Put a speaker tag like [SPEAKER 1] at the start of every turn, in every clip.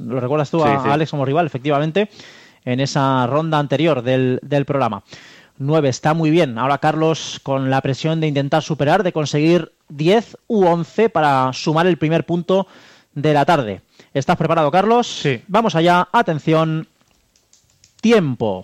[SPEAKER 1] lo recuerdas tú a Alex como rival, efectivamente, en esa ronda anterior del programa. 9 está muy bien. Ahora Carlos con la presión de intentar superar, de conseguir 10 u 11 para sumar el primer punto de la tarde. ¿Estás preparado, Carlos?
[SPEAKER 2] Sí.
[SPEAKER 1] Vamos allá. Atención. Tiempo.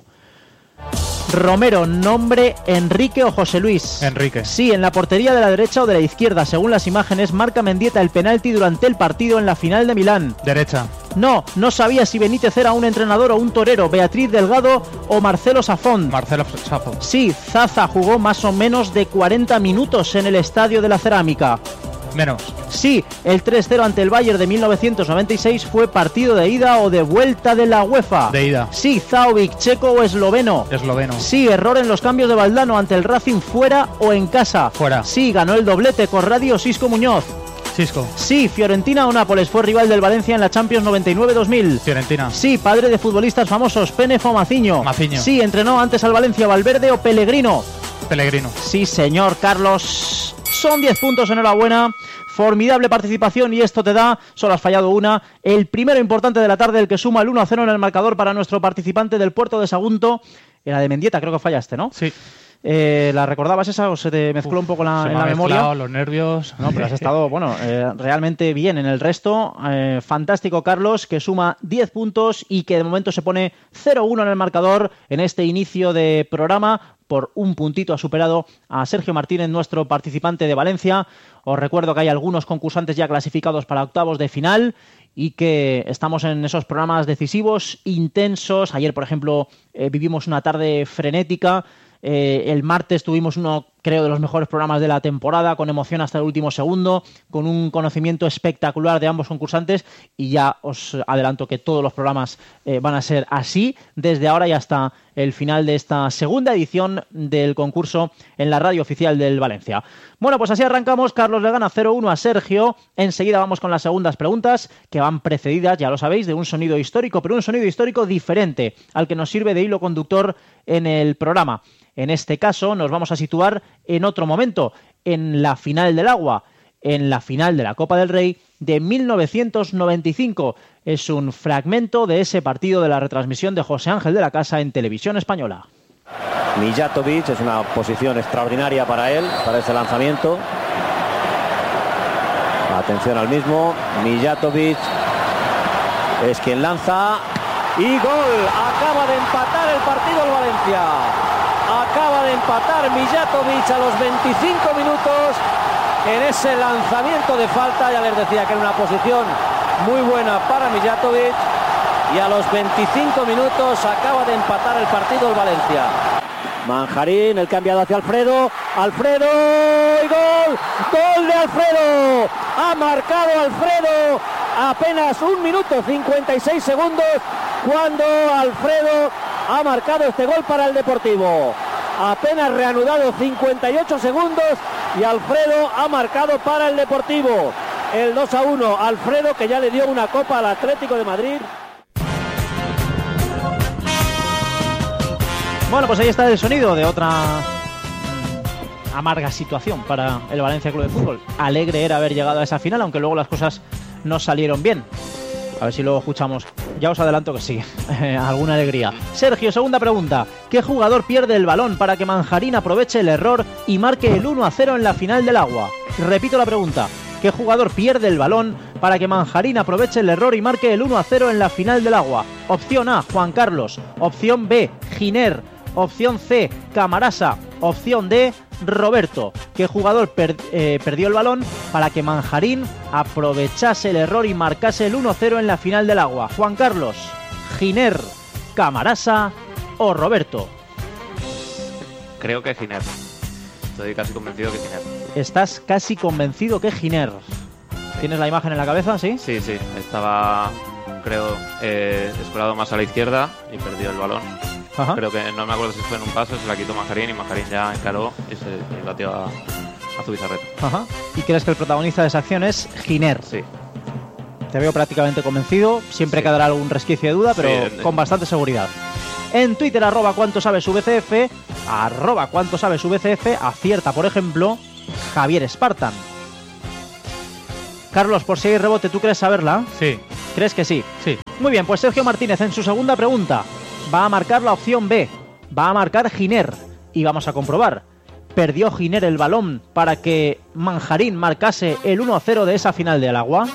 [SPEAKER 1] Romero, nombre Enrique o José Luis.
[SPEAKER 2] Enrique.
[SPEAKER 1] Sí, en la portería de la derecha o de la izquierda, según las imágenes, marca Mendieta el penalti durante el partido en la final de Milán.
[SPEAKER 2] Derecha.
[SPEAKER 1] No sabía si Benítez era un entrenador o un torero, Beatriz Delgado o Marcelo Safón.
[SPEAKER 2] Marcelo Safón.
[SPEAKER 1] Sí, Zaza jugó más o menos de 40 minutos en el Estadio de la Cerámica.
[SPEAKER 2] Menos.
[SPEAKER 1] Sí, el 3-0 ante el Bayern de 1996 fue partido de ida o de vuelta de la UEFA.
[SPEAKER 2] De ida.
[SPEAKER 1] Sí, Zaovic, checo o esloveno.
[SPEAKER 2] Esloveno.
[SPEAKER 1] Sí, error en los cambios de Valdano ante el Racing fuera o en casa.
[SPEAKER 2] Fuera.
[SPEAKER 1] Sí, ganó el doblete Corradi o Sisco Muñoz.
[SPEAKER 2] Cisco.
[SPEAKER 1] Sí, Fiorentina o Nápoles fue rival del Valencia en la Champions 99-2000.
[SPEAKER 2] Fiorentina.
[SPEAKER 1] Sí, padre de futbolistas famosos, Penef o Maciño.
[SPEAKER 2] Maciño.
[SPEAKER 1] Sí, entrenó antes al Valencia Valverde o Pellegrino.
[SPEAKER 2] Pellegrino.
[SPEAKER 1] Sí, señor, Carlos. Son 10 puntos, enhorabuena. Formidable participación y esto te da, solo has fallado una, el primero importante de la tarde, el que suma el 1-0 en el marcador para nuestro participante del Puerto de Sagunto. Era de Mendieta, creo que fallaste, ¿no?
[SPEAKER 2] Sí.
[SPEAKER 1] ¿La recordabas esa o se te mezcló un poco en la memoria?
[SPEAKER 2] Los nervios.
[SPEAKER 1] No, pero has estado, realmente bien en el resto. Fantástico, Carlos, que suma 10 puntos y que de momento se pone 0-1 en el marcador en este inicio de programa. Por un puntito ha superado a Sergio Martínez, nuestro participante de Valencia. Os recuerdo que hay algunos concursantes ya clasificados para octavos de final y que estamos en esos programas decisivos, intensos. Ayer, por ejemplo, vivimos una tarde frenética. El martes tuvimos uno, creo, de los mejores programas de la temporada, con emoción hasta el último segundo, con un conocimiento espectacular de ambos concursantes, y ya os adelanto que todos los programas van a ser así, desde ahora y hasta el final de esta segunda edición del concurso en la radio oficial del Valencia. Bueno, pues así arrancamos. Carlos le gana 0-1 a Sergio. Enseguida vamos con las segundas preguntas, que van precedidas, ya lo sabéis, de un sonido histórico, pero un sonido histórico diferente al que nos sirve de hilo conductor en el programa. En este caso nos vamos a situar en otro momento, en la final del agua, en la final de la Copa del Rey de 1995. Es un fragmento de ese partido de la retransmisión de José Ángel de la Casa en Televisión Española.
[SPEAKER 3] Mijatovic, es una posición extraordinaria para él, para ese lanzamiento. Atención al mismo. Mijatovic es quien lanza y gol. Acaba de empatar el partido el Valencia. Acaba de empatar Mijatovic a los 25 minutos en ese lanzamiento de falta. Ya les decía que era una posición muy buena para Mijatovic, y a los 25 minutos acaba de empatar el partido el Valencia. Manjarín, el cambiado hacia Alfredo y gol. Gol de Alfredo. Ha marcado Alfredo apenas 1 minuto 56 segundos cuando Alfredo ha marcado este gol para el Deportivo. Apenas reanudado 58 segundos y Alfredo ha marcado para el Deportivo. El 2-1, Alfredo, que ya le dio una copa al Atlético de Madrid.
[SPEAKER 1] Bueno, pues ahí está el sonido de otra amarga situación para el Valencia Club de Fútbol. Alegre era haber llegado a esa final, aunque luego las cosas no salieron bien. A ver si luego escuchamos. Ya os adelanto que sí. Alguna alegría. Sergio, segunda pregunta. ¿Qué jugador pierde el balón para que Manjarín aproveche el error y marque el 1-0 en la final del agua? Repito la pregunta. ¿Qué jugador pierde el balón para que Manjarín aproveche el error y marque el 1-0 en la final del agua? Opción A, Juan Carlos. Opción B, Giner. Opción C, Camarasa. Opción D, Roberto. ¿Qué jugador perdió el balón para que Manjarín aprovechase el error y marcase el 1-0 en la final del agua? Juan Carlos, Giner, Camarasa o Roberto.
[SPEAKER 4] Creo que Giner. Estoy casi convencido que Giner.
[SPEAKER 1] Estás casi convencido que Giner.
[SPEAKER 4] Sí.
[SPEAKER 1] ¿Tienes la imagen en la cabeza, sí?
[SPEAKER 4] Sí. Estaba, creo, escorado más a la izquierda y perdió el balón.
[SPEAKER 1] Ajá.
[SPEAKER 4] Creo que no me acuerdo si fue en un paso, se la quitó Manjarín y Manjarín ya encaró y batió a Zubizarreta.
[SPEAKER 1] Ajá. ¿Y crees que el protagonista de esa acción es Giner?
[SPEAKER 4] Sí.
[SPEAKER 1] Te veo prácticamente convencido. Siempre quedará algún resquicio de duda, pero con bastante seguridad. En Twitter, @cuantosabesvcf, @cuantosabesvcf, acierta, por ejemplo, Javier Spartan. Carlos, por si hay rebote, ¿tú crees saberla?
[SPEAKER 2] Sí.
[SPEAKER 1] ¿Crees que sí?
[SPEAKER 2] Sí.
[SPEAKER 1] Muy bien, pues Sergio Martínez en su segunda pregunta va a marcar la opción B, va a marcar Giner y vamos a comprobar. ¿Perdió Giner el balón para que Manjarín marcase el 1-0 de esa final del Agua?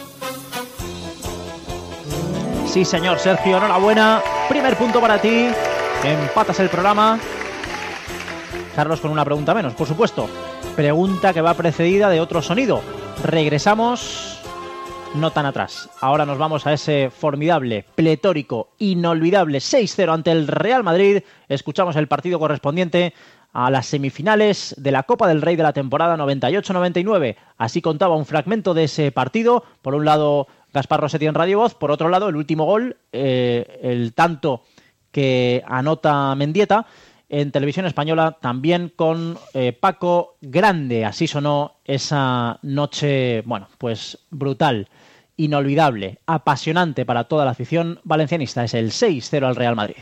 [SPEAKER 1] Sí, señor Sergio, enhorabuena. Primer punto para ti. Empatas el programa. Carlos con una pregunta menos, por supuesto. Pregunta que va precedida de otro sonido. Regresamos no tan atrás. Ahora nos vamos a ese formidable, pletórico, inolvidable 6-0 ante el Real Madrid. Escuchamos el partido correspondiente a las semifinales de la Copa del Rey de la temporada 98-99. Así contaba un fragmento de ese partido. Por un lado, Gaspar Rossetti en Radio Voz. Por otro lado, el último gol, el tanto que anota Mendieta en Televisión Española, también con Paco Grande. Así sonó esa noche, bueno, pues brutal, inolvidable, apasionante para toda la afición valencianista. Es el 6-0 al Real Madrid.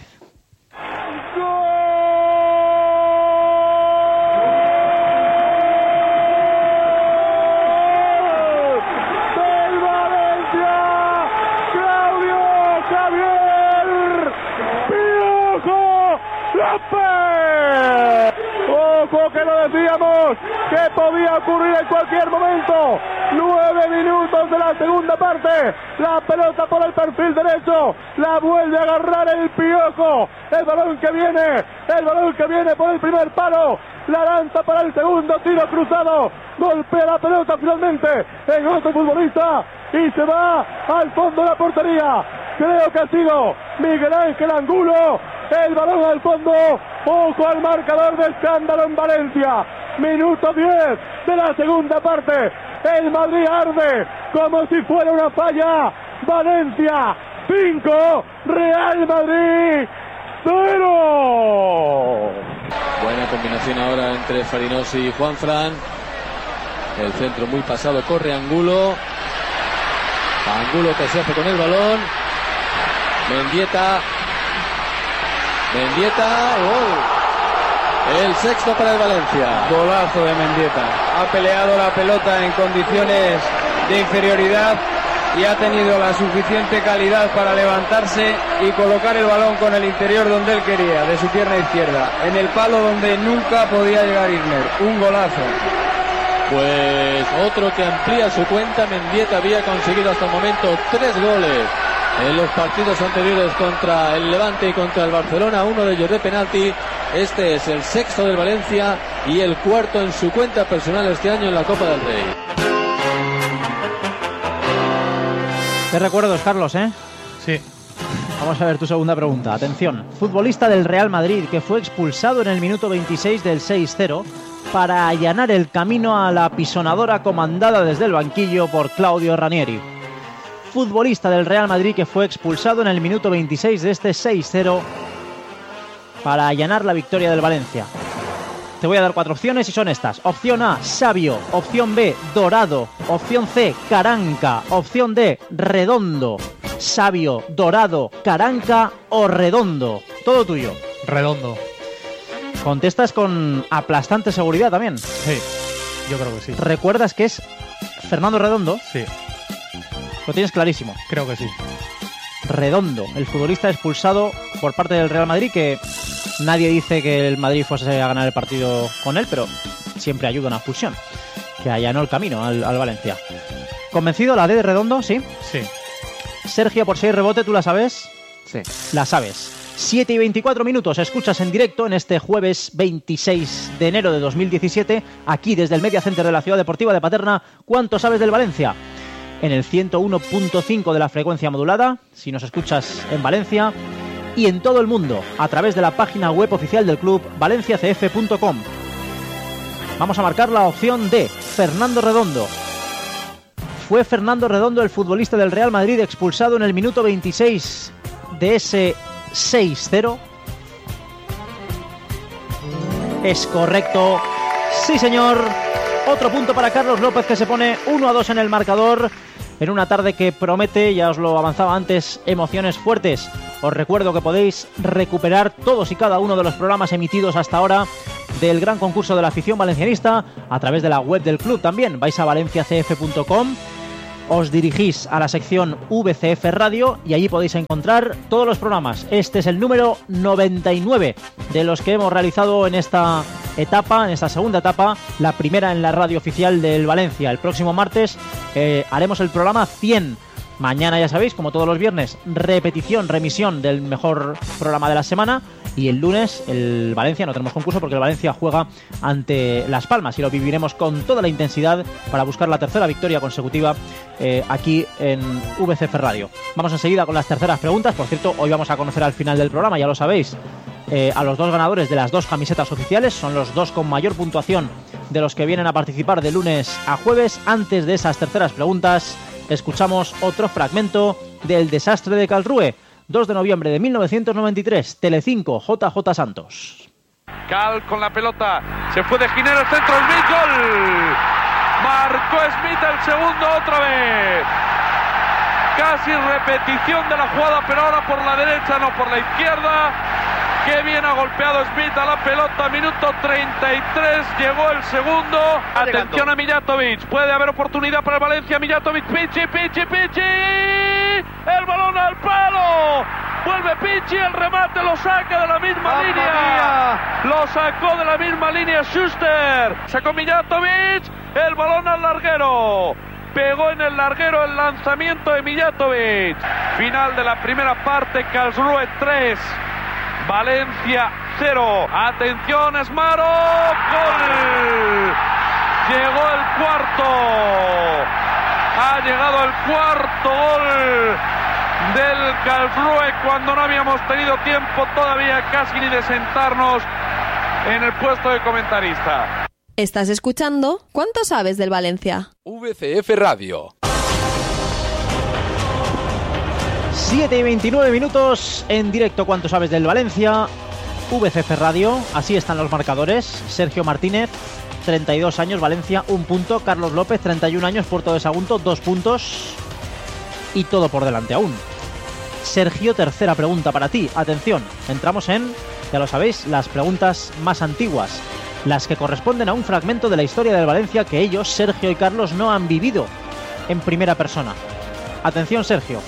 [SPEAKER 5] Ojo, que lo decíamos, que podía ocurrir en cualquier momento. 9 minutos de la segunda parte. La pelota por el perfil derecho. La vuelve a agarrar el Piojo. El balón que viene por el primer palo. La lanza para el segundo, tiro cruzado. Golpea la pelota finalmente en otro futbolista y se va al fondo de la portería. Creo que ha sido Miguel Ángel Angulo. El balón al fondo. Ojo al marcador de escándalo en Valencia. Minuto 10 de la segunda parte. El Madrid arde como si fuera una falla. Valencia 5, Real Madrid 0.
[SPEAKER 6] Buena combinación ahora entre Farinosi y Juanfran. El centro muy pasado, corre Angulo. Angulo que se hace con el balón. Mendieta, gol. El sexto para el Valencia.
[SPEAKER 7] Golazo de Mendieta. Ha peleado la pelota en condiciones de inferioridad y ha tenido la suficiente calidad para levantarse y colocar el balón con el interior donde él quería, de su pierna izquierda, en el palo donde nunca podía llegar Isner. Un golazo.
[SPEAKER 6] Pues otro que amplía su cuenta. Mendieta había conseguido hasta el momento 3 goles en los partidos anteriores contra el Levante y contra el Barcelona, uno de ellos de penalti. Este es el sexto del Valencia y el cuarto en su cuenta personal este año en la Copa del Rey.
[SPEAKER 1] Qué recuerdos, Carlos, ¿eh?
[SPEAKER 2] Sí.
[SPEAKER 1] Vamos a ver tu segunda pregunta. Atención. Futbolista del Real Madrid que fue expulsado en el minuto 26 del 6-0 para allanar el camino a la apisonadora comandada desde el banquillo por Claudio Ranieri. Futbolista del Real Madrid que fue expulsado en el minuto 26 de este 6-0 para allanar la victoria del Valencia. Te voy a dar 4 opciones y son estas. Opción A, Sabio. Opción B, Dorado. Opción C, Caranca. Opción D, Redondo. Sabio, Dorado, Caranca o Redondo. Todo tuyo.
[SPEAKER 2] Redondo.
[SPEAKER 1] Contestas con aplastante seguridad también.
[SPEAKER 2] Sí, yo creo que sí.
[SPEAKER 1] ¿Recuerdas que es Fernando Redondo?
[SPEAKER 2] Sí,
[SPEAKER 1] Lo tienes clarísimo.
[SPEAKER 2] creo que sí.
[SPEAKER 1] Redondo, el futbolista expulsado por parte del Real Madrid, que nadie dice que el Madrid fuese a ganar el partido con él, pero siempre ayuda una expulsión, que allanó el camino al Valencia. ¿Convencido? ¿La D de Redondo? Sí.
[SPEAKER 2] Sí.
[SPEAKER 1] Sergio, por 6 rebote, ¿tú la sabes?
[SPEAKER 4] Sí.
[SPEAKER 1] La sabes. 7 y 24 minutos, escuchas en directo en este jueves 26 de enero de 2017, aquí desde el Media Center de la Ciudad Deportiva de Paterna. ¿Cuánto sabes del Valencia? En el 101.5 de la frecuencia modulada, si nos escuchas en Valencia, y en todo el mundo, a través de la página web oficial del club, valenciacf.com. Vamos a marcar la opción D, Fernando Redondo. Fue Fernando Redondo el futbolista del Real Madrid expulsado en el minuto 26 de ese 6-0. Es correcto. Sí, señor. Otro punto para Carlos López, que se pone 1-2 en el marcador en una tarde que promete, ya os lo avanzaba antes, emociones fuertes. Os recuerdo que podéis recuperar todos y cada uno de los programas emitidos hasta ahora del gran concurso de la afición valencianista a través de la web del club también. Vais a valenciacf.com os dirigís a la sección VCF Radio y allí podéis encontrar todos los programas. Este es el número 99 de los que hemos realizado en esta etapa, en esta segunda etapa, la primera en la radio oficial del Valencia. El próximo martes haremos el programa 100. Mañana, ya sabéis, como todos los viernes, remisión del mejor programa de la semana. Y el lunes, el Valencia, no tenemos concurso porque el Valencia juega ante Las Palmas y lo viviremos con toda la intensidad para buscar la tercera victoria consecutiva aquí en VCF Radio. Vamos enseguida con las terceras preguntas. Por cierto, hoy vamos a conocer al final del programa, ya lo sabéis, a los dos ganadores de las dos camisetas oficiales. Son los dos con mayor puntuación de los que vienen a participar de lunes a jueves. Antes de esas terceras preguntas, escuchamos otro fragmento del desastre de Karlsruhe. 2 de noviembre de 1993, Telecinco, JJ Santos.
[SPEAKER 8] Cal con la pelota, se fue de Ginero, el centro, Smith, gol. Marcó Smith el segundo otra vez. Casi repetición de la jugada, pero ahora por la derecha, no por la izquierda. Qué bien ha golpeado Smith a la pelota, minuto 33, llegó el segundo. Atención a Mijatovic, puede haber oportunidad para el Valencia. Mijatovic, Pichi. El balón al palo. Vuelve Pichi, el remate lo saca de la misma línea. Lo sacó de la misma línea Schuster. Sacó Mijatovic, el balón al larguero. Pegó en el larguero el lanzamiento de Mijatovic. Final de la primera parte, Karlsruhe 3. Valencia 0. Atención, Esmaro. Gol. Llegó el cuarto. Ha llegado el cuarto gol del Karlsruhe cuando no habíamos tenido tiempo todavía casi ni de sentarnos en el puesto de comentarista.
[SPEAKER 9] ¿Estás escuchando? ¿Cuánto sabes del Valencia?
[SPEAKER 10] VCF Radio.
[SPEAKER 1] 7 y 29 minutos en directo. ¿Cuánto sabes del Valencia? VCF Radio. Así están los marcadores. Sergio Martínez, 32 años, Valencia, 1 punto. Carlos López, 31 años, Puerto de Sagunto, 2 puntos. Y todo por delante aún. Sergio, tercera pregunta para ti. Atención, entramos en, ya lo sabéis, las preguntas más antiguas. Las que corresponden a un fragmento de la historia del Valencia que ellos, Sergio y Carlos, no han vivido en primera persona. Atención, Sergio.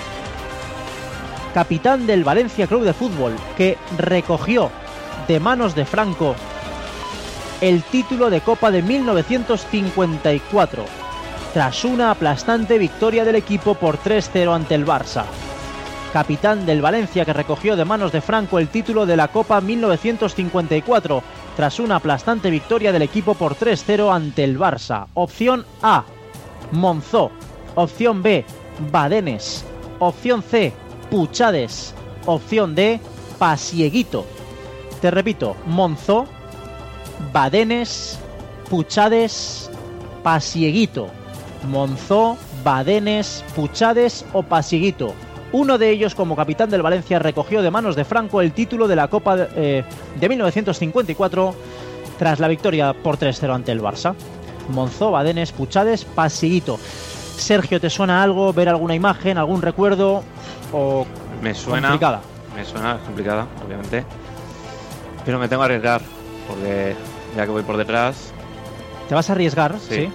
[SPEAKER 1] Capitán del Valencia Club de Fútbol, que recogió de manos de Franco el título de Copa de 1954, tras una aplastante victoria del equipo por 3-0 ante el Barça. Capitán del Valencia que recogió de manos de Franco el título de la Copa 1954, tras una aplastante victoria del equipo por 3-0 ante el Barça. Opción A, Monzó. Opción B, Badenes. Opción C, Puchades. Opción D, Pasieguito. Te repito, Monzó, Badenes, Puchades, Pasieguito. Monzó, Badenes, Puchades o Pasieguito. Uno de ellos, como capitán del Valencia, recogió de manos de Franco el título de la Copa de 1954 tras la victoria por 3-0 ante el Barça. Monzó, Badenes, Puchades, Pasieguito. Sergio, ¿te suena algo? ¿Ver alguna imagen, algún recuerdo? ¿O
[SPEAKER 4] me suena
[SPEAKER 1] complicada?
[SPEAKER 4] Me suena complicada, obviamente. Pero me tengo que arriesgar, porque ya que voy por detrás...
[SPEAKER 1] ¿Te vas a arriesgar?
[SPEAKER 4] Sí.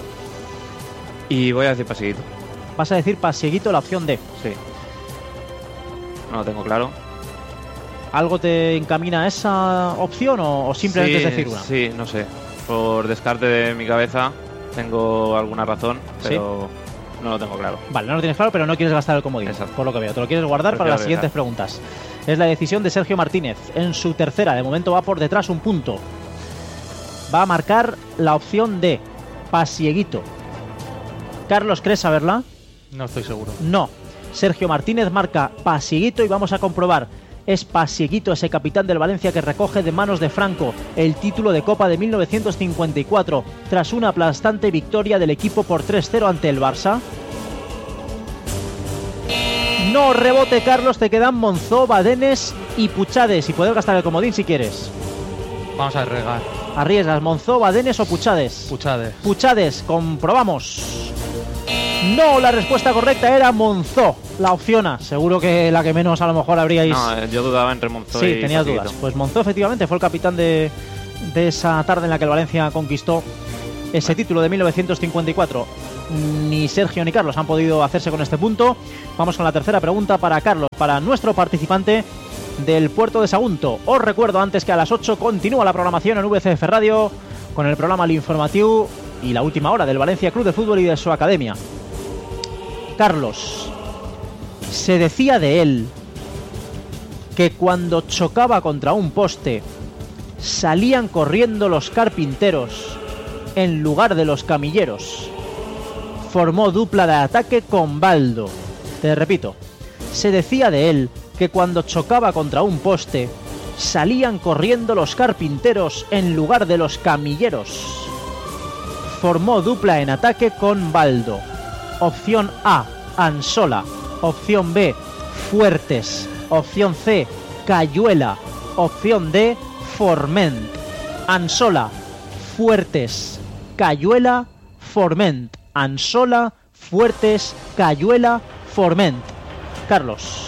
[SPEAKER 4] Y voy a decir Pasieguito.
[SPEAKER 1] ¿Vas a decir Pasieguito, la opción D?
[SPEAKER 4] Sí. No lo tengo claro.
[SPEAKER 1] ¿Algo te encamina a esa opción o simplemente es decir una?
[SPEAKER 4] Sí, no sé. Por descarte de mi cabeza tengo alguna razón, pero no lo tengo claro.
[SPEAKER 1] Vale, no lo tienes claro, pero no quieres gastar el comodín.
[SPEAKER 4] Exacto.
[SPEAKER 1] Por lo que veo. Te lo quieres guardar para las siguientes preguntas. Es la decisión de Sergio Martínez. En su tercera, de momento va por detrás 1 punto. Va a marcar la opción D, Pasieguito. Carlos, ¿crees saberla?
[SPEAKER 2] No estoy seguro.
[SPEAKER 1] No. Sergio Martínez marca Pasieguito y vamos a comprobar. Es Pasieguito ese capitán del Valencia que recoge de manos de Franco el título de Copa de 1954 tras una aplastante victoria del equipo por 3-0 ante el Barça. No, rebote, Carlos, te quedan Monzó, Badenes y Puchades. Y puedes gastar el comodín si quieres.
[SPEAKER 2] Vamos a arriesgar.
[SPEAKER 1] ¿Arriesgas Monzó, Badenes o Puchades?
[SPEAKER 2] Puchades.
[SPEAKER 1] Puchades, comprobamos. No, la respuesta correcta era Monzó, la opción A. Seguro que la que menos a lo mejor habríais...
[SPEAKER 4] No, yo dudaba entre Monzó y...
[SPEAKER 1] Sí, tenías dudas. Pues Monzó efectivamente fue el capitán de esa tarde en la que el Valencia conquistó ese título de 1954. ni Sergio ni Carlos han podido hacerse con este punto. Vamos con la tercera pregunta para Carlos, para nuestro participante del Puerto de Sagunto. Os recuerdo antes que a las 8 continúa la programación en VCF Radio con el programa El Informativo y la última hora del Valencia Club de Fútbol y de su academia. Carlos, se decía de él que cuando chocaba contra un poste salían corriendo los carpinteros en lugar de los camilleros. Formó dupla de ataque con Baldo. Te repito, se decía de él que cuando chocaba contra un poste salían corriendo los carpinteros en lugar de los camilleros. Formó dupla en ataque con Baldo. Opción A, Ansola. Opción B, Fuertes. Opción C, Cayuela. Opción D, Forment. Ansola, Fuertes, Cayuela, Forment. Ansola, Fuertes, Cayuela, Forment. Carlos.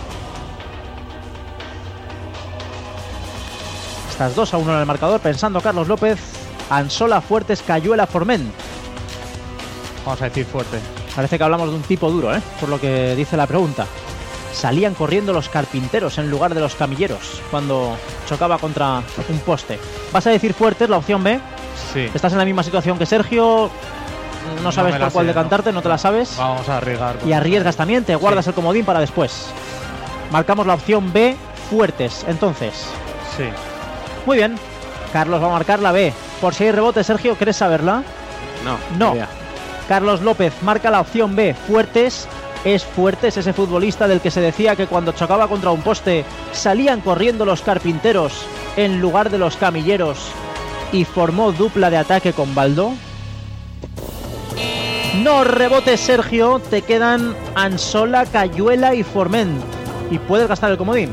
[SPEAKER 1] Estás 2-1 en el marcador, pensando Carlos López. Ansola, Fuertes, Cayuela, Forment.
[SPEAKER 2] Vamos a decir Fuerte.
[SPEAKER 1] Parece que hablamos de un tipo duro, por lo que dice la pregunta. Salían corriendo los carpinteros en lugar de los camilleros cuando chocaba contra un poste. ¿Vas a decir Fuertes, la opción B?
[SPEAKER 2] Sí.
[SPEAKER 1] Estás en la misma situación que Sergio. No sabes por cuál decantarte, no te la sabes.
[SPEAKER 2] Vamos a arriesgar.
[SPEAKER 1] Y arriesgas también, te guardas el comodín para después. Marcamos la opción B, Fuertes, entonces.
[SPEAKER 2] Sí.
[SPEAKER 1] Muy bien. Carlos va a marcar la B. Por si hay rebote, Sergio, ¿quieres saberla? No. Carlos López marca la opción B, Fuertes. Es Fuertes ese futbolista del que se decía que cuando chocaba contra un poste salían corriendo los carpinteros en lugar de los camilleros y formó dupla de ataque con Baldo. No rebotes, Sergio, te quedan Ansola, Cayuela y Forment. Y puedes gastar el comodín.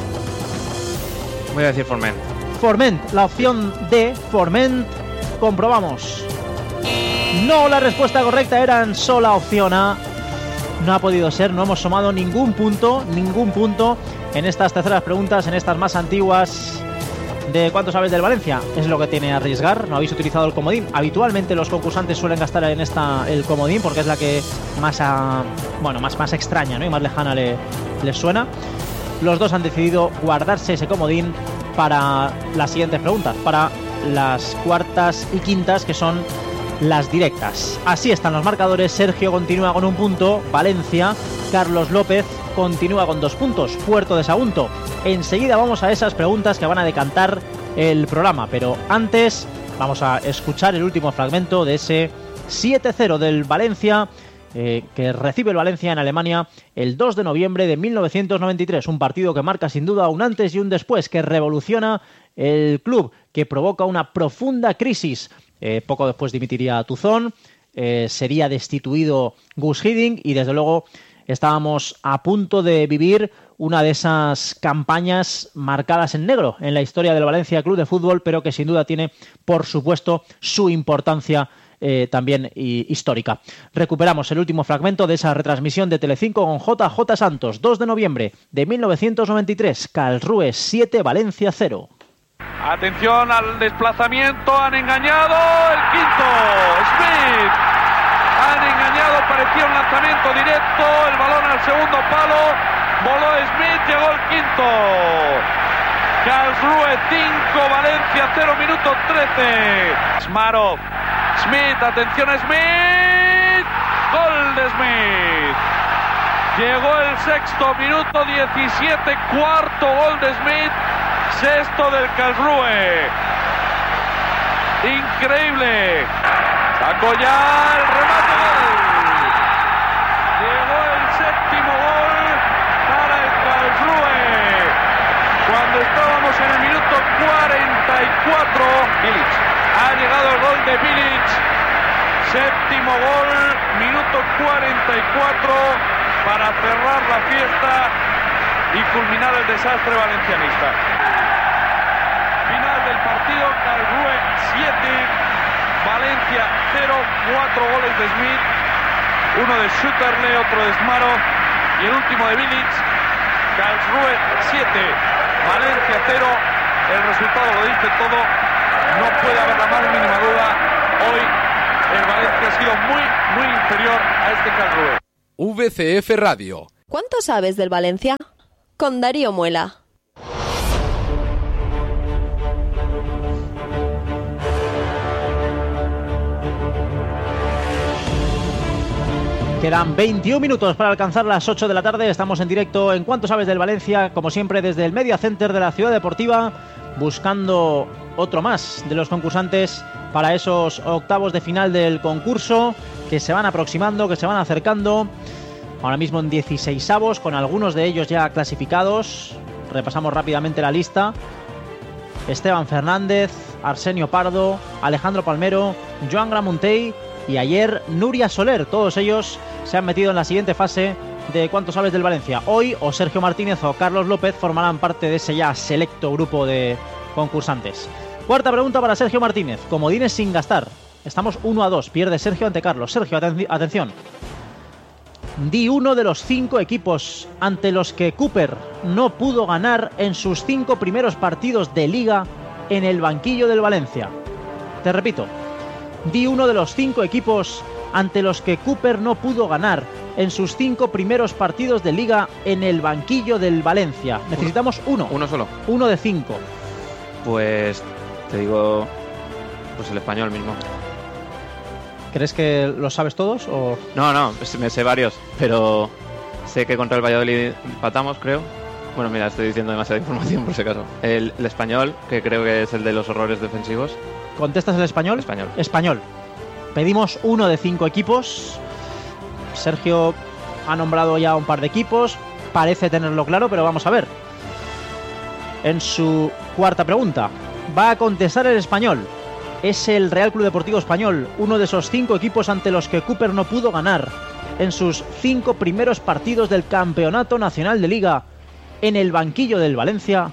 [SPEAKER 4] Voy a decir Forment.
[SPEAKER 1] Forment, la opción D, Forment. Comprobamos. No, la respuesta correcta era Ansola, opción A. No ha podido ser, no hemos sumado ningún punto en estas terceras preguntas, en estas más antiguas. ¿De cuánto sabes del Valencia? Es lo que tiene arriesgar, no habéis utilizado el comodín. Habitualmente los concursantes suelen gastar en esta el comodín porque es la que más extraña, ¿no? Y más lejana les suena. Los dos han decidido guardarse ese comodín para las siguientes preguntas, para las cuartas y quintas, que son las directas. Así están los marcadores. Sergio continúa con un punto, Valencia. Carlos López continúa con 2 puntos, Puerto de Sagunto. Enseguida vamos a esas preguntas que van a decantar el programa, pero antes vamos a escuchar el último fragmento de ese 7-0 del Valencia, que recibe el Valencia en Alemania el 2 de noviembre de 1993. Un partido que marca sin duda un antes y un después, que revoluciona el club, que provoca una profunda crisis. Poco después dimitiría Tuzón, sería destituido Gus Hiddink y desde luego estábamos a punto de vivir una de esas campañas marcadas en negro en la historia del Valencia Club de Fútbol, pero que sin duda tiene, por supuesto, su importancia también histórica. Recuperamos el último fragmento de esa retransmisión de Telecinco con JJ Santos, 2 de noviembre de 1993, Karlsruhe 7, Valencia 0.
[SPEAKER 8] Atención al desplazamiento, han engañado el quinto, Smith. Han engañado, parecía un lanzamiento directo, el balón al segundo palo, voló Smith, llegó el quinto. Karlsruhe 5, Valencia 0, minuto 13. Smarov, Smith, atención Smith, gol de Smith. Llegó el sexto, minuto 17, cuarto gol de Smith, sexto del Karlsruhe. Increíble. Sacó ya el remate. Llegó el séptimo gol para el Karlsruhe. Cuando estábamos en el minuto 44, Bilic. Ha llegado el gol de Bilic. Séptimo gol, minuto 44, para cerrar la fiesta y culminar el desastre valencianista. Final del partido, Karlsruhe 7, Valencia 0, 4 goles de Smith, uno de Schutterle, otro de Smarov y el último de Bilic. Karlsruhe 7, Valencia 0, el resultado lo dice todo, no puede haber la más mínima duda. Hoy el Valencia ha sido muy inferior a este Camp Nou.
[SPEAKER 10] VCF Radio.
[SPEAKER 9] ¿Cuánto sabes del Valencia? Con Darío Muela.
[SPEAKER 1] Quedan 21 minutos para alcanzar las 8 de la tarde. Estamos en directo en Cuánto sabes del Valencia, como siempre desde el Media Center de la Ciudad Deportiva, buscando otro más de los concursantes para esos octavos de final del concurso que se van aproximando, que se van acercando. Ahora mismo en 16avos, con algunos de ellos ya clasificados. Repasamos rápidamente la lista. Esteban Fernández, Arsenio Pardo, Alejandro Palmero, Joan Gramuntey y ayer Nuria Soler. Todos ellos se han metido en la siguiente fase de Cuánto sabes del Valencia. Hoy o Sergio Martínez o Carlos López formarán parte de ese ya selecto grupo de concursantes. Cuarta pregunta para Sergio Martínez. Comodines sin gastar. Estamos 1-2. Pierde Sergio ante Carlos. Sergio, atención. Di uno de los 5 equipos ante los que Cooper no pudo ganar en sus 5 primeros partidos de Liga en el banquillo del Valencia. Te repito. Di uno de los 5 equipos ante los que Cooper no pudo ganar en sus 5 primeros partidos de Liga en el banquillo del Valencia. Necesitamos uno.
[SPEAKER 4] Uno solo.
[SPEAKER 1] 1 de 5.
[SPEAKER 4] Pues te digo, pues el Español mismo.
[SPEAKER 1] ¿Crees que los sabes todos o...?
[SPEAKER 4] No, me sé varios, pero sé que contra el Valladolid empatamos, creo. Bueno, mira, estoy diciendo demasiada información por si acaso. El Español, que creo que es el de los horrores defensivos.
[SPEAKER 1] ¿Contestas el Español? Español. Pedimos 1 de 5 equipos. Sergio ha nombrado ya un par de equipos. Parece tenerlo claro, pero vamos a ver. En su cuarta pregunta, va a contestar el Español. Es el Real Club Deportivo Español, uno de esos 5 equipos ante los que Cooper no pudo ganar en sus 5 primeros partidos del Campeonato Nacional de Liga en el banquillo del Valencia.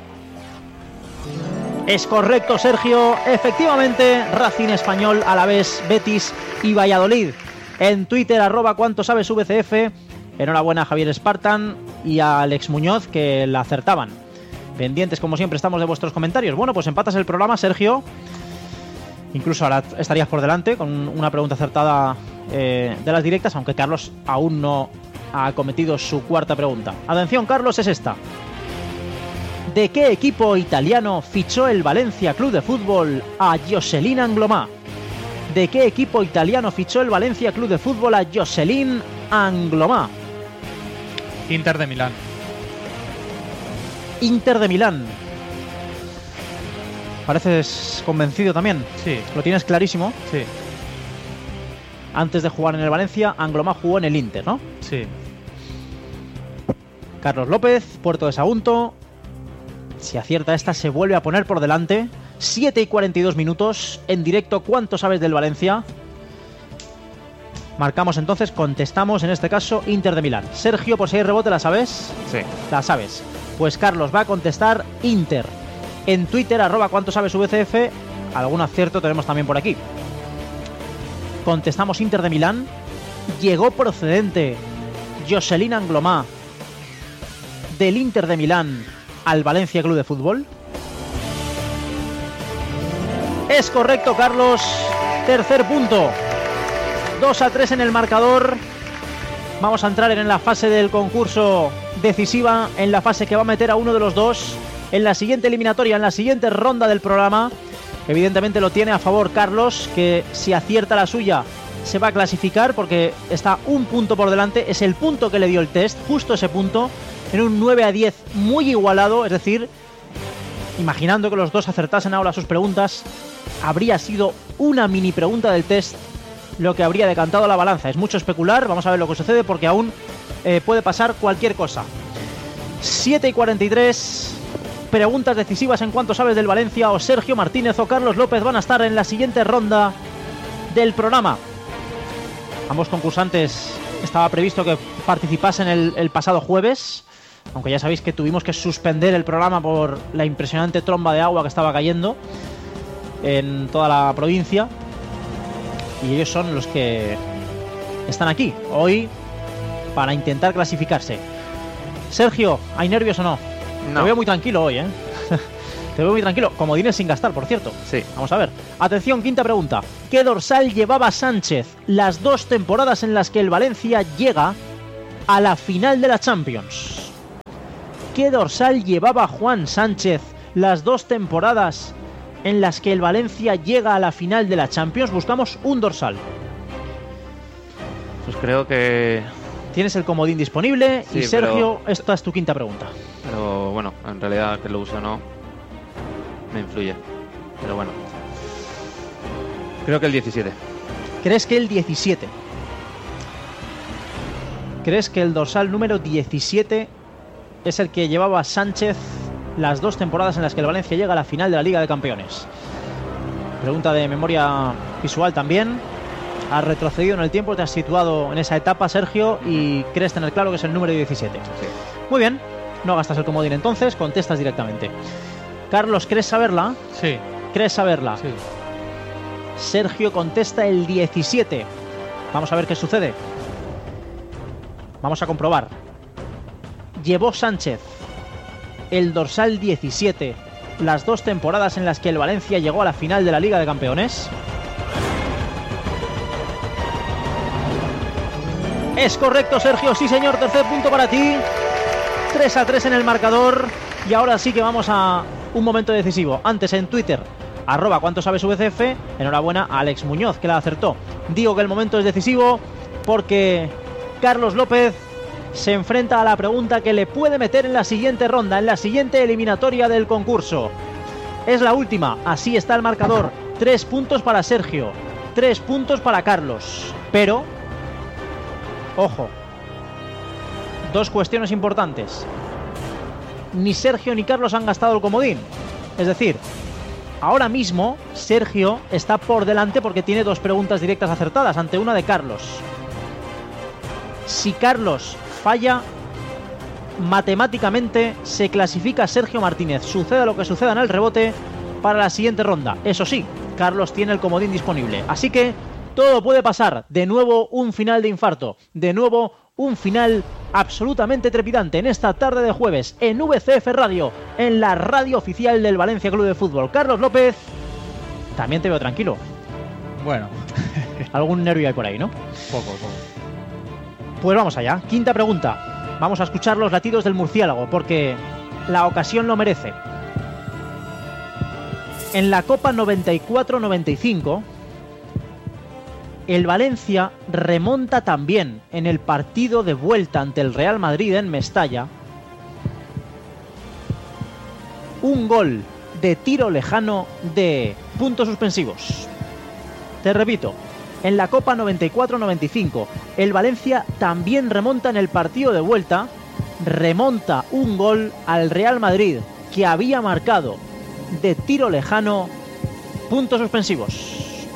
[SPEAKER 1] Es correcto, Sergio. Efectivamente, Racing, Español, Alavés, Betis y Valladolid. En Twitter, @cuantosabesvcf. Enhorabuena a Javier Espartan y a Alex Muñoz, que la acertaban. Pendientes, como siempre, estamos de vuestros comentarios. Bueno, pues empatas el programa, Sergio. Incluso ahora estarías por delante con una pregunta acertada de las directas, aunque Carlos aún no ha cometido su cuarta pregunta. Atención, Carlos, es esta. ¿De qué equipo italiano fichó el Valencia Club de Fútbol a Jocelyn Anglomà? ¿De qué equipo italiano fichó el Valencia Club de Fútbol a Jocelyn Anglomà?
[SPEAKER 2] Inter de Milán.
[SPEAKER 1] Inter de Milán. Pareces convencido también.
[SPEAKER 2] Sí.
[SPEAKER 1] ¿Lo tienes clarísimo?
[SPEAKER 2] Sí.
[SPEAKER 1] Antes de jugar en el Valencia, Anglomà jugó en el Inter, ¿no?
[SPEAKER 2] Sí.
[SPEAKER 1] Carlos López, Puerto de Sagunto. Si acierta esta, se vuelve a poner por delante. 7:42 minutos. En directo, ¿cuánto sabes del Valencia? Marcamos entonces, contestamos en este caso Inter de Milán. Sergio, por si hay rebote, ¿la sabes?
[SPEAKER 4] Sí.
[SPEAKER 1] La sabes. Pues Carlos va a contestar Inter. En Twitter, @cuantosabesvcf. Algún acierto tenemos también por aquí. Contestamos Inter de Milán. Llegó procedente Jocelyn Anglomà del Inter de Milán al Valencia Club de Fútbol. Es correcto, Carlos. Tercer punto. 2-3 en el marcador. Vamos a entrar en la fase del concurso decisiva, en la fase que va a meter a uno de los dos en la siguiente eliminatoria, en la siguiente ronda del programa. Evidentemente lo tiene a favor Carlos, que si acierta la suya se va a clasificar porque está un punto por delante. Es el punto que le dio el test, justo ese punto, en un 9-10 muy igualado. Es decir, imaginando que los dos acertasen ahora sus preguntas, habría sido una mini pregunta del test lo que habría decantado la balanza. Es mucho especular, vamos a ver lo que sucede porque aún puede pasar cualquier cosa. 7:43, preguntas decisivas en cuanto sabes del Valencia. O Sergio Martínez o Carlos López van a estar en la siguiente ronda del programa. Ambos concursantes estaba previsto que participasen el pasado jueves, aunque ya sabéis que tuvimos que suspender el programa por la impresionante tromba de agua que estaba cayendo en toda la provincia. Y ellos son los que están aquí hoy para intentar clasificarse. Sergio, ¿hay nervios o no?
[SPEAKER 4] No.
[SPEAKER 1] Te veo muy tranquilo hoy, ¿eh? Te veo muy tranquilo. Comodines sin gastar, por cierto.
[SPEAKER 4] Sí.
[SPEAKER 1] Vamos a ver. Atención, quinta pregunta. ¿Qué dorsal llevaba Sánchez las 2 temporadas en las que el Valencia llega a la final de la Champions? ¿Qué dorsal llevaba Juan Sánchez las 2 temporadas en las que el Valencia llega a la final de la Champions? Buscamos un dorsal.
[SPEAKER 4] Pues creo que...
[SPEAKER 1] Tienes el comodín disponible
[SPEAKER 4] sí,
[SPEAKER 1] y Sergio,
[SPEAKER 4] pero...
[SPEAKER 1] esta es tu quinta pregunta.
[SPEAKER 4] Pero bueno, en realidad que lo use o no me influye. Pero bueno. Creo que el 17.
[SPEAKER 1] ¿Crees que el 17? ¿Crees que el dorsal número 17 es el que llevaba Sánchez las 2 temporadas en las que el Valencia llega a la final de la Liga de Campeones? Pregunta de memoria visual también. Has retrocedido en el tiempo, te has situado en esa etapa, Sergio, y crees tener claro que es el número 17.
[SPEAKER 4] Sí.
[SPEAKER 1] Muy bien, no gastas el comodín entonces, contestas directamente. Carlos, ¿crees saberla?
[SPEAKER 2] Sí.
[SPEAKER 1] ¿Crees saberla?
[SPEAKER 2] Sí.
[SPEAKER 1] Sergio contesta el 17. Vamos a ver qué sucede. Vamos a comprobar. Llevó Sánchez el dorsal 17 las 2 temporadas en las que el Valencia llegó a la final de la Liga de Campeones. Es correcto, Sergio, sí señor, tercer punto para ti. 3-3 en el marcador. Y ahora sí que vamos a un momento decisivo. Antes en Twitter, @cuantosabesvcf. Enhorabuena a Alex Muñoz, que la acertó. Digo que el momento es decisivo porque Carlos López se enfrenta a la pregunta que le puede meter en la siguiente ronda, en la siguiente eliminatoria del concurso. Es la última, así está el marcador. 3 puntos para Sergio, 3 puntos para Carlos. Pero, ojo, 2 cuestiones importantes. Ni Sergio ni Carlos han gastado el comodín. Es decir, ahora mismo Sergio está por delante porque tiene 2 preguntas directas acertadas ante una de Carlos. Si Carlos falla, matemáticamente se clasifica Sergio Martínez, suceda lo que suceda en el rebote, para la siguiente ronda. Eso sí, Carlos tiene el comodín disponible. Así que todo puede pasar. De nuevo un final de infarto. De nuevo un final absolutamente trepidante en esta tarde de jueves en VCF Radio, en la radio oficial del Valencia Club de Fútbol. Carlos López, también te veo tranquilo.
[SPEAKER 2] Bueno.
[SPEAKER 1] Algún nervio hay por ahí, ¿no?
[SPEAKER 2] Poco.
[SPEAKER 1] Pues vamos allá. Quinta pregunta. Vamos a escuchar los latidos del murciélago porque la ocasión lo merece. En la Copa 94-95, el Valencia remonta también en el partido de vuelta ante el Real Madrid en Mestalla. Un gol de tiro lejano de puntos suspensivos. Te repito, en la Copa 94-95, el Valencia también remonta en el partido de vuelta, remonta un gol al Real Madrid que había marcado de tiro lejano, puntos suspensivos.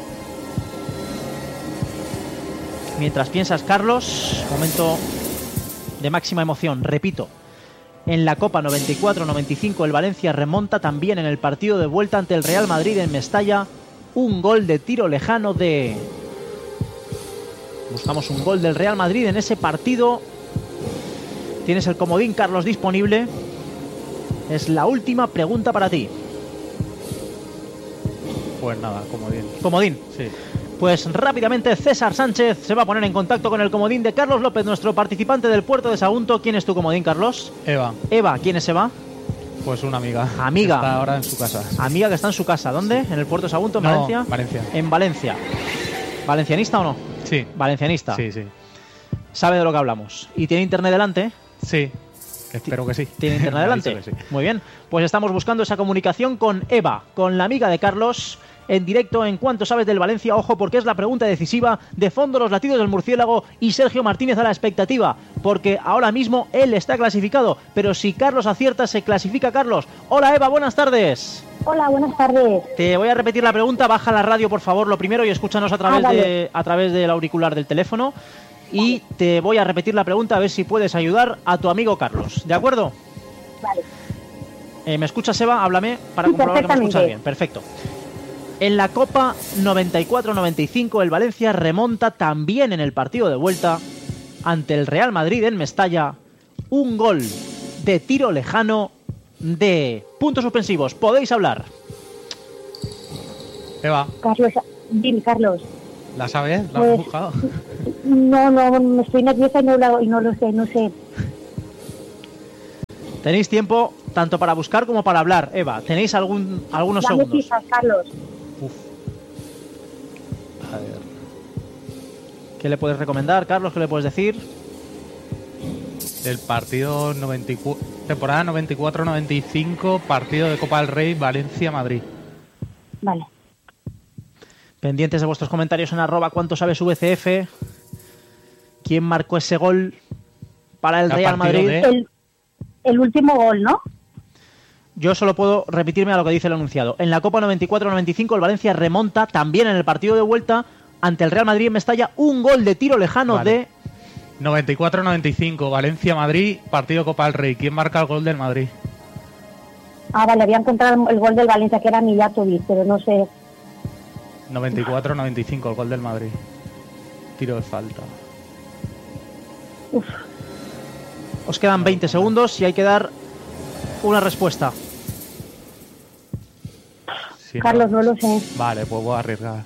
[SPEAKER 1] Mientras piensas, Carlos, momento de máxima emoción, repito. En la Copa 94-95 el Valencia remonta también en el partido de vuelta ante el Real Madrid en Mestalla, un gol de tiro lejano de... Buscamos un gol del Real Madrid en ese partido. Tienes el comodín, Carlos, disponible. Es la última pregunta para ti.
[SPEAKER 2] Pues nada, comodín.
[SPEAKER 1] ¿Comodín?
[SPEAKER 2] Sí.
[SPEAKER 1] Pues rápidamente César Sánchez se va a poner en contacto con el comodín de Carlos López, nuestro participante del Puerto de Sagunto. ¿Quién es tu comodín, Carlos?
[SPEAKER 2] Eva.
[SPEAKER 1] Eva, ¿quién es Eva?
[SPEAKER 2] Pues una amiga.
[SPEAKER 1] Amiga.
[SPEAKER 2] Que está ahora en su casa.
[SPEAKER 1] Amiga que está en su casa. ¿Dónde? ¿En el Puerto de Sagunto, en
[SPEAKER 2] No,
[SPEAKER 1] Valencia?
[SPEAKER 2] Valencia.
[SPEAKER 1] En Valencia. ¿Valencianista o no?
[SPEAKER 2] Sí.
[SPEAKER 1] Valencianista.
[SPEAKER 2] Sí.
[SPEAKER 1] ¿Sabe de lo que hablamos? ¿Y tiene internet delante?
[SPEAKER 2] Sí. Espero que sí.
[SPEAKER 1] ¿Tiene internet delante?
[SPEAKER 2] Que sí.
[SPEAKER 1] Muy bien. Pues estamos buscando esa comunicación con Eva, con la amiga de Carlos, en directo en Cuánto Sabes del Valencia. Ojo, porque es la pregunta decisiva. De fondo los latidos del murciélago y Sergio Martínez a la expectativa, porque ahora mismo él está clasificado, pero si Carlos acierta, se clasifica Carlos. Hola Eva, buenas tardes.
[SPEAKER 10] Hola, buenas tardes.
[SPEAKER 1] Te voy a repetir la pregunta. Baja la radio, por favor, lo primero, y escúchanos a través del auricular del teléfono. Y te voy a repetir la pregunta a ver si puedes ayudar a tu amigo Carlos. ¿De acuerdo?
[SPEAKER 10] Vale.
[SPEAKER 1] ¿Me escuchas, Eva? Háblame para comprobar que me escuchas bien. Perfecto. En la Copa 94-95 el Valencia remonta también en el partido de vuelta ante el Real Madrid en Mestalla, un gol de tiro lejano de puntos suspensivos. Podéis hablar.
[SPEAKER 2] Eva,
[SPEAKER 10] Carlos, dime, Carlos.
[SPEAKER 2] ¿la sabes? ¿La
[SPEAKER 10] Pues-
[SPEAKER 2] has buscado?
[SPEAKER 10] No, estoy nerviosa y no lo sé.
[SPEAKER 1] Tenéis tiempo tanto para buscar como para hablar. Eva, tenéis algunos
[SPEAKER 10] Dame
[SPEAKER 1] segundos.
[SPEAKER 10] pistas, Carlos.
[SPEAKER 2] A ver.
[SPEAKER 1] ¿Qué le puedes recomendar, Carlos? ¿Qué le puedes decir?
[SPEAKER 2] El partido 94, temporada 94-95, partido de Copa del Rey, Valencia-Madrid.
[SPEAKER 10] Vale.
[SPEAKER 1] Pendientes de vuestros comentarios en @cuantosabesvcf. ¿Quién marcó ese gol para el
[SPEAKER 2] A
[SPEAKER 1] Real
[SPEAKER 2] partido
[SPEAKER 1] Madrid?
[SPEAKER 2] de-
[SPEAKER 10] El último gol, ¿no?
[SPEAKER 1] Yo solo puedo remitirme a lo que dice el anunciado. En la Copa 94-95 el Valencia remonta también en el partido de vuelta ante el Real Madrid en Mestalla un gol de tiro lejano
[SPEAKER 2] Vale. 94-95, Valencia-Madrid, partido Copa del Rey. ¿Quién marca el gol del Madrid?
[SPEAKER 10] Vale, había encontrado el gol del Valencia, que era Mijatovic, pero no sé.
[SPEAKER 2] 94-95, el gol del Madrid. Tiro de falta.
[SPEAKER 1] Os quedan 20 segundos y hay que dar una respuesta.
[SPEAKER 2] Si
[SPEAKER 10] Carlos, no lo sé.
[SPEAKER 2] Vale, pues voy a arriesgar.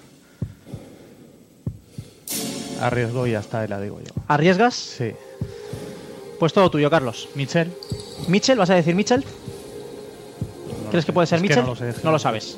[SPEAKER 2] Arriesgo y ya está, y la digo yo.
[SPEAKER 1] ¿Arriesgas?
[SPEAKER 2] Sí.
[SPEAKER 1] Pues todo tuyo, Carlos.
[SPEAKER 2] ¿Michel?
[SPEAKER 1] ¿Michel? ¿Vas a decir Michel?
[SPEAKER 2] No
[SPEAKER 1] ¿Crees
[SPEAKER 2] lo
[SPEAKER 1] que puede
[SPEAKER 2] sé.
[SPEAKER 1] ser
[SPEAKER 2] Es que
[SPEAKER 1] Michel?
[SPEAKER 2] no lo sé.
[SPEAKER 1] No lo sabes.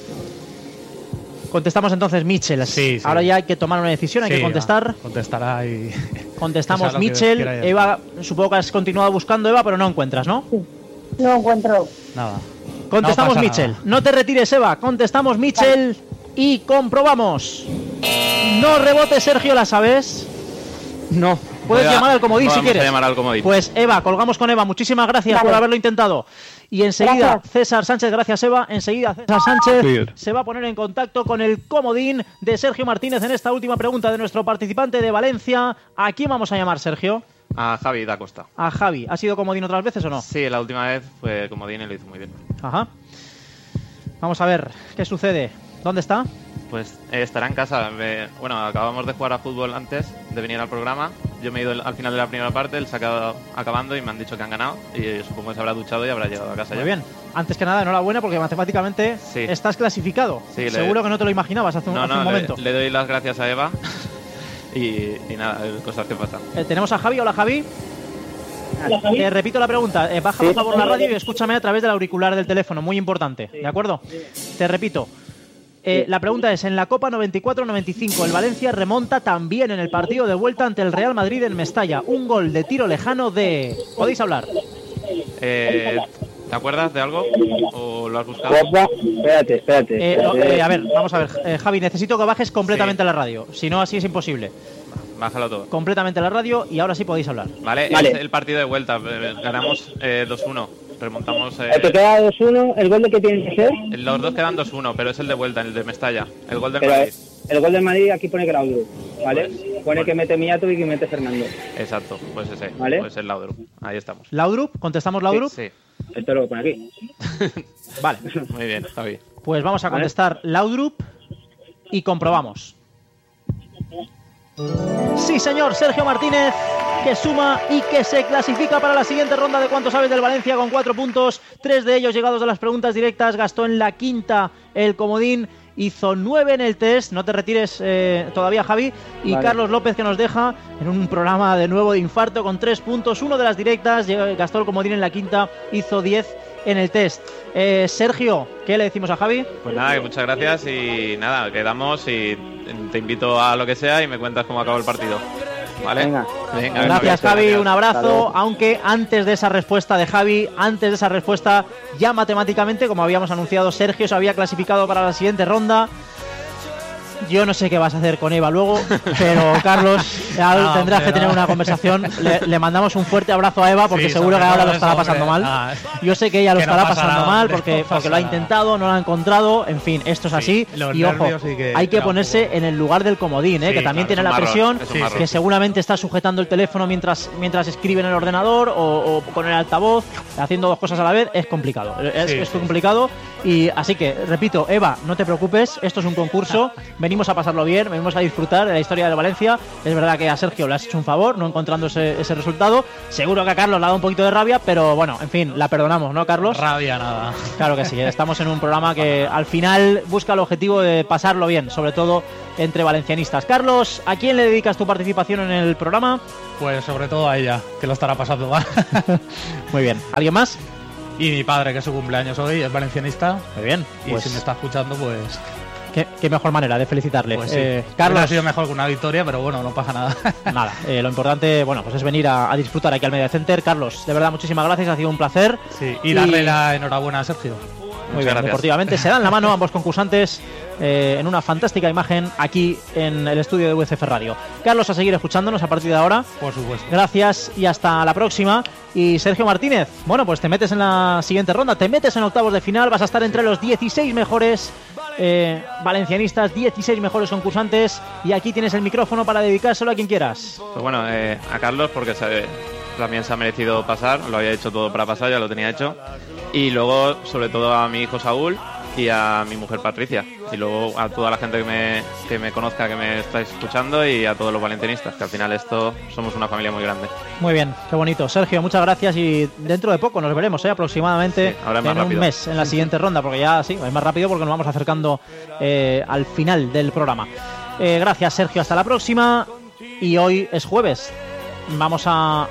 [SPEAKER 1] Contestamos entonces Michel.
[SPEAKER 2] Sí, sí.
[SPEAKER 1] Ahora ya hay que tomar una decisión, hay
[SPEAKER 2] Sí,
[SPEAKER 1] que contestar.
[SPEAKER 2] va, contestará y...
[SPEAKER 1] Contestamos
[SPEAKER 2] que sea lo que
[SPEAKER 1] Michel.
[SPEAKER 2] quiera ella.
[SPEAKER 1] Eva, supongo que has continuado buscando, Eva, pero no encuentras, ¿no?
[SPEAKER 10] No encuentro.
[SPEAKER 2] Nada.
[SPEAKER 1] Contestamos
[SPEAKER 2] No pasa
[SPEAKER 1] Michel.
[SPEAKER 2] nada.
[SPEAKER 1] No te retires, Eva. Contestamos Michel y comprobamos. No rebote, Sergio, ¿la sabes?
[SPEAKER 4] No.
[SPEAKER 1] Puedes llamar al comodín si
[SPEAKER 4] Vamos
[SPEAKER 1] quieres.
[SPEAKER 4] a llamar al comodín.
[SPEAKER 1] Pues Eva, colgamos con Eva. Muchísimas gracias
[SPEAKER 10] Vale.
[SPEAKER 1] por haberlo intentado. Y enseguida
[SPEAKER 10] Gracias.
[SPEAKER 1] César Sánchez, gracias Eva. Enseguida César Sánchez
[SPEAKER 4] Sí.
[SPEAKER 1] se va a poner en contacto con el comodín de Sergio Martínez en esta última pregunta de nuestro participante de Valencia. ¿A quién vamos a llamar, Sergio?
[SPEAKER 4] A Javi da Costa.
[SPEAKER 1] A Javi. ¿Ha sido comodín otras veces o no?
[SPEAKER 4] Sí, la última vez fue comodín y lo hizo muy bien.
[SPEAKER 1] Ajá. Vamos a ver qué sucede. ¿Dónde está?
[SPEAKER 4] Pues estará en casa. Bueno, acabamos de jugar a fútbol antes de venir al programa. Yo me he ido al final de la primera parte, él se ha quedado acabando y me han dicho que han ganado. Y supongo que se habrá duchado y habrá llegado a casa
[SPEAKER 1] Muy
[SPEAKER 4] ya.
[SPEAKER 1] bien. Antes que nada, enhorabuena porque matemáticamente
[SPEAKER 4] Sí.
[SPEAKER 1] estás clasificado.
[SPEAKER 4] Sí,
[SPEAKER 1] Seguro que no te lo imaginabas hace un momento.
[SPEAKER 4] Le doy las gracias a Eva. y nada, cosas que pasan.
[SPEAKER 1] Tenemos a Javi. Hola, Javi. Te repito la pregunta. Baja por favor la radio y escúchame a través del auricular del teléfono. Muy importante. ¿De acuerdo? Te repito. La pregunta es, en la Copa 94-95 el Valencia remonta también en el partido de vuelta ante el Real Madrid en Mestalla. Un gol de tiro lejano de... ¿Podéis hablar?
[SPEAKER 4] ¿Te acuerdas de algo? ¿O lo has buscado?
[SPEAKER 5] Espérate.
[SPEAKER 1] A ver, vamos a ver. Javi, necesito que bajes completamente la radio. Si no, así es imposible.
[SPEAKER 4] Bájalo todo.
[SPEAKER 1] Completamente la radio y ahora sí podéis hablar.
[SPEAKER 4] Vale. Es el partido de vuelta. Ganamos 2-1. Remontamos.
[SPEAKER 5] Te queda 2-1, ¿el gol de qué tiene que ser?
[SPEAKER 4] Los dos quedan 2-1, pero es el de vuelta, el de Mestalla. El gol del
[SPEAKER 5] Pero
[SPEAKER 4] Madrid.
[SPEAKER 5] el gol del Madrid aquí pone Laudrup, ¿vale? Pone que mete Mijatovic y que mete Fernando.
[SPEAKER 4] Exacto, pues ese.
[SPEAKER 5] ¿Vale?
[SPEAKER 4] Pues el Laudrup. Ahí estamos.
[SPEAKER 1] ¿Laudrup? ¿Contestamos Laudrup?
[SPEAKER 4] Sí.
[SPEAKER 5] Esto lo pone aquí.
[SPEAKER 1] Vale.
[SPEAKER 4] Muy bien, Javi.
[SPEAKER 1] Pues vamos a contestar Laudrup y comprobamos. Sí, señor, Sergio Martínez, que suma y que se clasifica para la siguiente ronda de Cuánto Sabes del Valencia con 4 puntos, 3 de ellos llegados de las preguntas directas, gastó en la quinta el comodín, hizo 9 en el test, no te retires todavía, Javi, y
[SPEAKER 5] Vale.
[SPEAKER 1] Carlos López, que nos deja en un programa de nuevo de infarto con 3 puntos, 1 de las directas, gastó el comodín en la quinta, hizo 10 en el test. Sergio, ¿qué le decimos a Javi?
[SPEAKER 4] Pues nada, que muchas gracias y nada, quedamos y te invito a lo que sea y me cuentas cómo acabó el partido. ¿Vale?
[SPEAKER 5] Venga.
[SPEAKER 1] Gracias, Javi,
[SPEAKER 4] gracias.
[SPEAKER 1] un abrazo. Aunque antes de esa respuesta de Javi, antes de esa respuesta, ya matemáticamente, como habíamos anunciado, Sergio se había clasificado para la siguiente ronda. Yo no sé qué vas a hacer con Eva luego, pero Carlos, tendrás que tener una conversación. Le mandamos un fuerte abrazo a Eva porque
[SPEAKER 2] Sí,
[SPEAKER 1] seguro que
[SPEAKER 2] sobre
[SPEAKER 1] ahora
[SPEAKER 2] todo
[SPEAKER 1] lo estará
[SPEAKER 2] eso,
[SPEAKER 1] pasando
[SPEAKER 2] hombre.
[SPEAKER 1] mal. Yo sé que ella lo
[SPEAKER 2] Que no
[SPEAKER 1] estará
[SPEAKER 2] pasa
[SPEAKER 1] pasando
[SPEAKER 2] nada,
[SPEAKER 1] mal
[SPEAKER 2] hombre,
[SPEAKER 1] porque
[SPEAKER 2] no pasa
[SPEAKER 1] lo ha
[SPEAKER 2] nada.
[SPEAKER 1] intentado, no lo ha encontrado. En fin, esto es así.
[SPEAKER 2] los
[SPEAKER 1] Y ojo,
[SPEAKER 2] nervios y que
[SPEAKER 1] hay que
[SPEAKER 2] era un
[SPEAKER 1] ponerse
[SPEAKER 2] poco-
[SPEAKER 1] en el lugar del comodín, que
[SPEAKER 2] Sí,
[SPEAKER 1] también
[SPEAKER 2] claro,
[SPEAKER 1] tiene
[SPEAKER 4] es
[SPEAKER 1] la
[SPEAKER 4] un marrón,
[SPEAKER 1] presión,
[SPEAKER 4] es un marrón.
[SPEAKER 1] que seguramente está sujetando el teléfono mientras escribe en el ordenador o con el altavoz, haciendo dos cosas a la vez. Es complicado. Es complicado. Y así que, repito, Eva, no te preocupes, esto es un concurso, venimos a pasarlo bien, venimos a disfrutar de la historia de Valencia. Es verdad que que a Sergio le has hecho un favor, no encontrando ese resultado. Seguro que a Carlos le ha dado un poquito de rabia, pero bueno, en fin, la perdonamos, ¿no, Carlos?
[SPEAKER 2] Rabia nada.
[SPEAKER 1] Claro que sí, estamos en un programa que al final busca el objetivo de pasarlo bien, sobre todo entre valencianistas. Carlos, ¿a quién le dedicas tu participación en el programa?
[SPEAKER 2] Pues sobre todo a ella, que lo estará pasando mal.
[SPEAKER 1] Muy bien. ¿Alguien más?
[SPEAKER 2] Y mi padre, que es su cumpleaños hoy, es valencianista.
[SPEAKER 1] Muy bien.
[SPEAKER 2] Y
[SPEAKER 1] pues,
[SPEAKER 2] si me está escuchando, pues...
[SPEAKER 1] Qué mejor manera de felicitarle.
[SPEAKER 2] Pues sí.
[SPEAKER 1] Carlos,
[SPEAKER 2] ha sido mejor que una victoria, pero bueno, no pasa nada.
[SPEAKER 1] Nada, lo importante, bueno, pues es venir a disfrutar aquí al Media Center. Carlos, de verdad, muchísimas gracias, ha sido un placer.
[SPEAKER 2] Sí, y darle la enhorabuena a Sergio.
[SPEAKER 1] Muy bien, deportivamente se dan la mano ambos concursantes en una fantástica imagen aquí en el estudio de VCF Radio. Carlos, a seguir escuchándonos a partir de ahora.
[SPEAKER 2] Por supuesto.
[SPEAKER 1] Gracias y hasta la próxima. Y Sergio Martínez, bueno, pues te metes en la siguiente ronda, te metes en octavos de final, vas a estar entre los 16 mejores valencianistas, 16 mejores concursantes, y aquí tienes el micrófono para dedicárselo a quien quieras.
[SPEAKER 4] Pues bueno, a Carlos, porque también se ha merecido pasar, lo había hecho todo para pasar, ya lo tenía hecho. Y luego, sobre todo, a mi hijo Saúl y a mi mujer Patricia. Y luego a toda la gente que me conozca, que me estáis escuchando, y a todos los valencianistas, que al final somos una familia muy grande.
[SPEAKER 1] Muy bien, qué bonito. Sergio, muchas gracias, y dentro de poco nos veremos, aproximadamente en un mes, en la siguiente ronda, porque ya sí, es más rápido porque nos vamos acercando al final del programa. Gracias, Sergio, hasta la próxima. Y hoy es jueves. Vamos a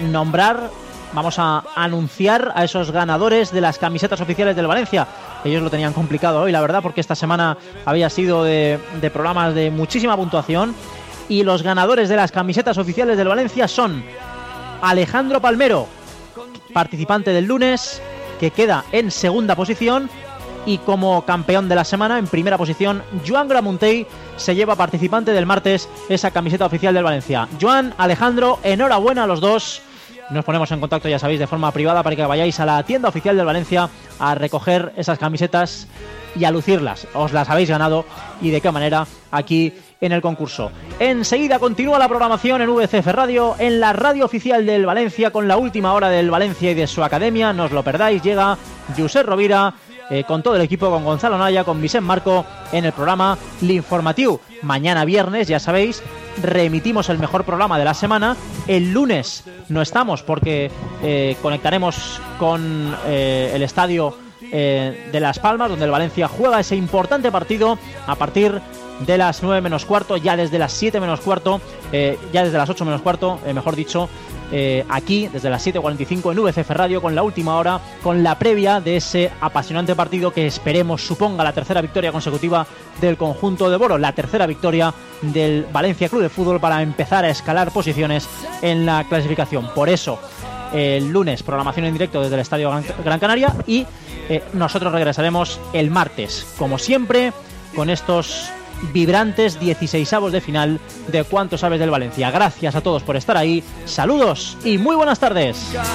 [SPEAKER 1] anunciar a esos ganadores de las camisetas oficiales del Valencia. Ellos lo tenían complicado hoy, la verdad, porque esta semana había sido de programas de muchísima puntuación. Y los ganadores de las camisetas oficiales del Valencia son Alejandro Palmero, participante del lunes, que queda en segunda posición. Y como campeón de la semana, en primera posición, Joan Gramuntey se lleva, participante del martes, esa camiseta oficial del Valencia. Joan, Alejandro, enhorabuena a los dos. Nos ponemos en contacto, ya sabéis, de forma privada para que vayáis a la tienda oficial del Valencia a recoger esas camisetas y a lucirlas. Os las habéis ganado, y de qué manera, aquí en el concurso. Enseguida continúa la programación en VCF Radio, en la radio oficial del Valencia, con la última hora del Valencia y de su academia. No os lo perdáis, llega Josep Rovira con todo el equipo, con Gonzalo Naya, con Vicent Marco en el programa L'Informatiu. Mañana viernes, ya sabéis, reemitimos el mejor programa de la semana. El lunes no estamos porque conectaremos con el estadio de Las Palmas, donde el Valencia juega ese importante partido a partir de las 9 menos cuarto, ya desde las 7 menos cuarto, ya desde las 8 menos cuarto, mejor dicho, aquí desde las 7:45 en VCF Radio, con la última hora, con la previa de ese apasionante partido que esperemos suponga la tercera victoria consecutiva del conjunto de Boro, la tercera victoria del Valencia Club de Fútbol para empezar a escalar posiciones en la clasificación. Por eso, el lunes, programación en directo desde el Estadio Gran Canaria, y nosotros regresaremos el martes, como siempre, con estos vibrantes 16avos de final de Cuánto Sabes del Valencia. Gracias a todos por estar ahí, saludos y muy buenas tardes.